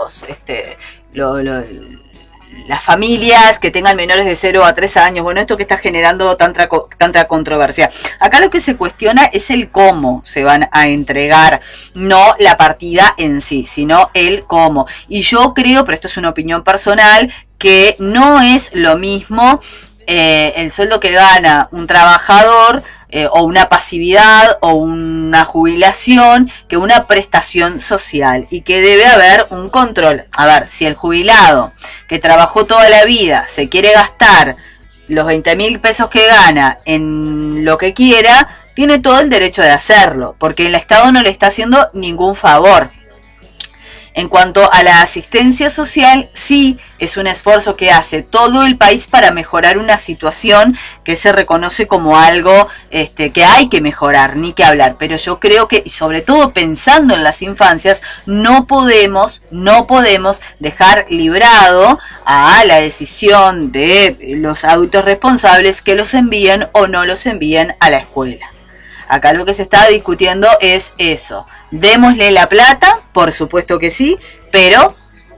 las familias que tengan menores de 0 a 3 años, bueno, esto que está generando tanta controversia. Acá lo que se cuestiona es el cómo se van a entregar, no la partida en sí, sino el cómo. Y yo creo, pero esto es una opinión personal, que no es lo mismo el sueldo que gana un trabajador o una pasividad o una jubilación que una prestación social, y que debe haber un control. A ver, si el jubilado que trabajó toda la vida se quiere gastar los 20.000 pesos que gana en lo que quiera, tiene todo el derecho de hacerlo, porque el Estado no le está haciendo ningún favor. En cuanto a la asistencia social, sí es un esfuerzo que hace todo el país para mejorar una situación que se reconoce como algo que hay que mejorar, ni que hablar. Pero yo creo que, y sobre todo pensando en las infancias, no podemos dejar librado a la decisión de los adultos responsables que los envíen o no los envíen a la escuela. Acá lo que se está discutiendo es eso. Démosle la plata, por supuesto que sí, pero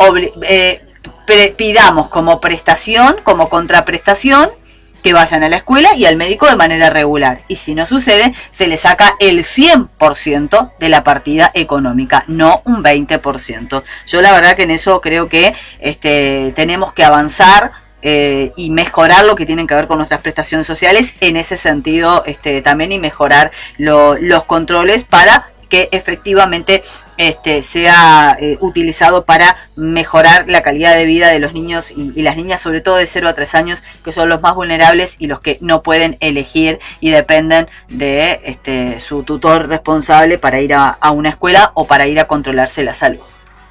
pidamos como prestación, como contraprestación, que vayan a la escuela y al médico de manera regular. Y si no sucede, se le saca el 100% de la partida económica, no un 20%. Yo la verdad que en eso creo que tenemos que avanzar y mejorar lo que tienen que ver con nuestras prestaciones sociales en ese sentido también, y mejorar los controles para que efectivamente sea utilizado para mejorar la calidad de vida de los niños y las niñas, sobre todo de 0 a 3 años, que son los más vulnerables y los que no pueden elegir y dependen de su tutor responsable para ir a una escuela o para ir a controlarse la salud.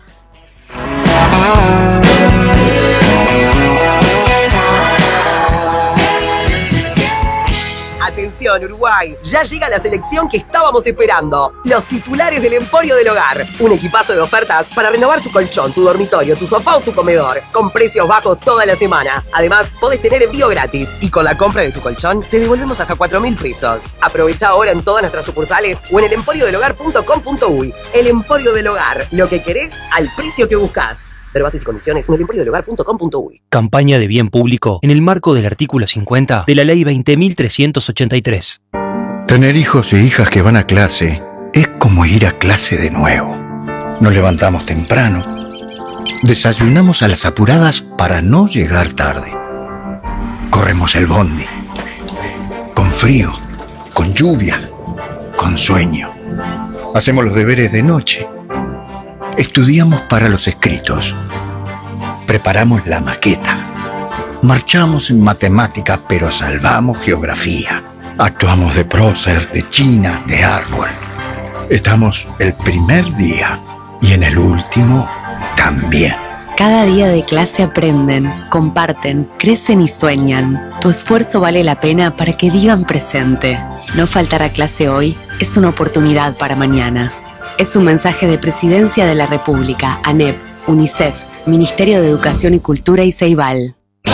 Atención Uruguay, ya llega la selección que estábamos esperando. Los titulares del Emporio del Hogar. Un equipazo de ofertas para renovar tu colchón, tu dormitorio, tu sofá o tu comedor. Con precios bajos toda la semana. Además, podés tener envío gratis. Y con la compra de tu colchón, te devolvemos hasta 4.000 pesos. Aprovecha ahora en todas nuestras sucursales o en elempordiodelhogar.com.uy. El Emporio del Hogar. Lo que querés al precio que buscás. Pero bases y condiciones en elempordiodelhogar.com.uy. Campaña de bien público en el marco del artículo 50 de la Ley 20.383. Tener hijos e hijas que van a clase es como ir a clase de nuevo. Nos levantamos temprano, desayunamos a las apuradas para no llegar tarde. Corremos el bondi, con frío, con lluvia, con sueño. Hacemos los deberes de noche. Estudiamos para los escritos. Preparamos la maqueta. Marchamos en matemáticas, pero salvamos geografía. Actuamos de prócer, de china, de árbol. Estamos el primer día y en el último también. Cada día de clase aprenden, comparten, crecen y sueñan. Tu esfuerzo vale la pena para que digan presente. No faltar a clase hoy es una oportunidad para mañana. Es un mensaje de Presidencia de la República, ANEP, UNICEF, Ministerio de Educación y Cultura y Ceibal.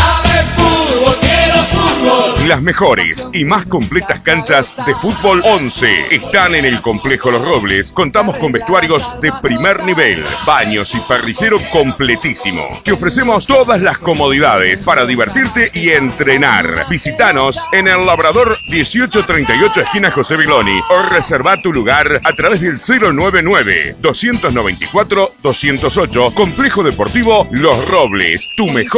Las mejores y más completas canchas de fútbol 11 están en el Complejo Los Robles. Contamos con vestuarios de primer nivel, baños y parrillero completísimo. Te ofrecemos todas las comodidades para divertirte y entrenar. Visítanos en el Labrador 1838, esquina José Biloni, o reserva tu lugar a través del 099-294-208. Complejo Deportivo Los Robles, tu mejor